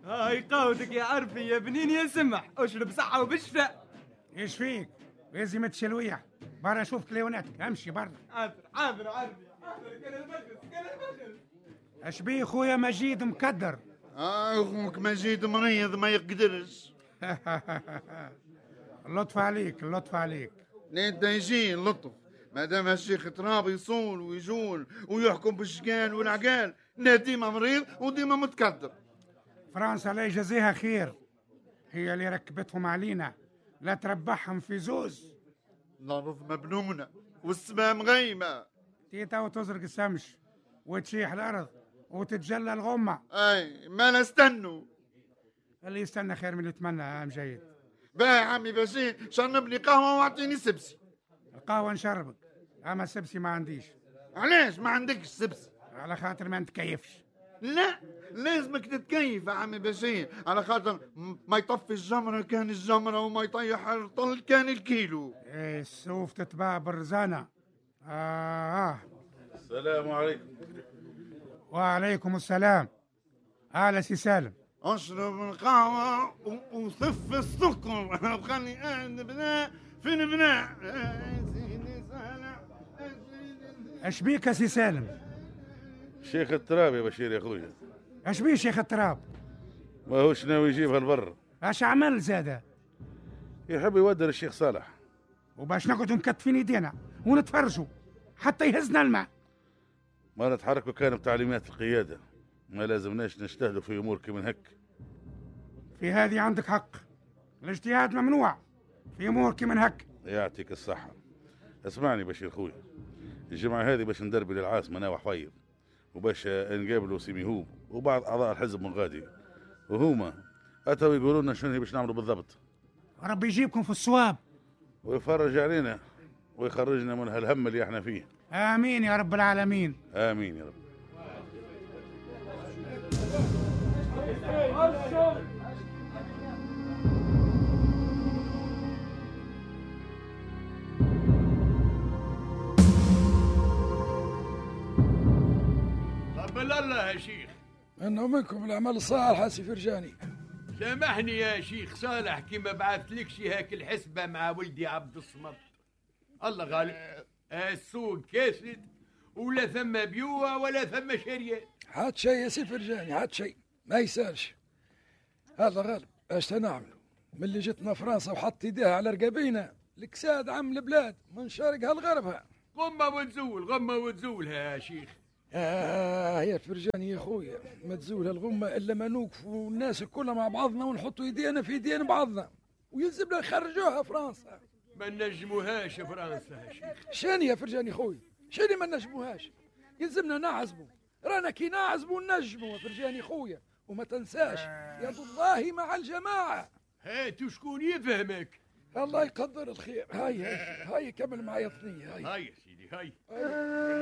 هاي قودك يا عرفي يا بنين يا سمح، اشرب صحة وبشفاء. ايش فيك؟ لازم تشلويح برا، شوف كليوناتك، امشي برا. حاضر عرفي، حاضر. كان البخس. اشبيه خويا مجيد مكدر؟ اخوك مجيد مريض ما يقدرش. اللطف عليك اللطف عليك. انت يجي اللطف ما دام الشيخ تراب يصول ويجول ويحكم بالشقال والعقال، لا ديما مريض وديما متكدر. فرنسا لا يجازيها خير، هي اللي ركبتهم علينا، لا تربحهم في زوز. الأرض مبنونة والسماء مغيمة، تيتا وتزرق السمش وتشيح الأرض وتتجلى الغمة. أي ما نستنوا. اللي يستنى خير من اللي يتمنى. عام جيد. باهي عمي بشير، شربني قهوة واعطيني سبسي. القهوة نشربك، أما السبسي ما عنديش. علاش ما عندكش سبسي؟ على خاطر ما نتكيفش. لا لازمك تتكيف يا عمي بشير، على خاطر ما يطفي الجمرة كان الجمرة وما يطيح الطل كان الكيلو. ايه السوف تتباع بالرزانة. السلام عليكم. وعليكم السلام. أهلا سي سالم. اشرب القهوة وصف السكر وخلي بناء في البناء. اش بيك يا سي سالم؟ شيخ التراب يا بشير يا اخويا. اش بيه شيخ التراب؟ ما هوش ناوي يجيبها لبر. اش عمل زاده؟ يحب يودر الشيخ صالح. وباش نقعدوا مكتفين ايدينا ونتفرجوا حتى يهزنا الماء؟ ما نتحركوا كان بتعليمات القيادة، ما لازمناش نجتهدوا في امور كمن هك. في هذه عندك حق، الاجتهاد ممنوع في امور كمن هك. يعطيك الصحة. اسمعني بشير خويا، الجمعة هذه باش ندربي للعاصمة انا وحفيظ، وباش نقابلوا سيميهوب وبعض اعضاء الحزب من غادي، وهما اتوا يقولوا لنا شنو باش نعملوا بالضبط. ربي يجيبكم في الصواب ويفرج علينا ويخرجنا من هالهم اللي احنا فيه. امين يا رب العالمين. امين يا رب. قبل الله يا شيخ. انه منكم الاعمال الصالحه سي فرجاني. سامحني يا شيخ صالح كيما بعثتلكش هاك الحسبه مع ولدي عبد الصمد. الله غالب، السوق كاسد ولا ثم بيوع ولا ثم شريان. حد شيء يا سي فرجاني، حد شيء ما يسالش. هذا غالب اش نعملوا من اللي جتنا فرنسا وحط يديها على رقابينا، الكساد عم البلاد من شرقها لغربها. غمه وتزول غمه وتزولها يا شيخ. يا فرجاني يا خويا، ما تزول الغمه الا ما نوقفوا الناس كلها مع بعضنا ونحطوا يدينا في يدين بعضنا، ويلزمنا نخرجوها فرنسا. ما نجموهاش فرنسا يا شيخ. شاني يا فرجاني خويا، شاني ما نجموهاش؟ يلزمنا نعزموا، رانا كي نعزموا نجموا يا فرجاني خويا. وما تنساش يد الله مع الجماعه. هات وشكون يفهمك. الله يقدر الخير. هاي كمل معايا ثنيه. هاي يا سيدي هاي.